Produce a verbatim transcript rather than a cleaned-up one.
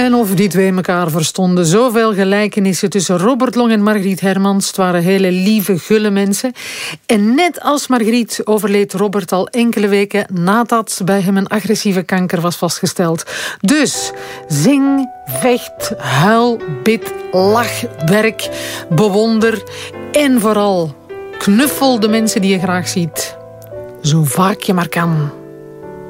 En of die twee elkaar verstonden. Zoveel gelijkenissen tussen Robert Long en Margriet Hermans. Het waren hele lieve, gulle mensen. En net als Margriet overleed Robert al enkele weken nadat bij hem een agressieve kanker was vastgesteld. Dus zing, vecht, huil, bid, lach, werk, bewonder en vooral knuffel de mensen die je graag ziet. Zo vaak je maar kan.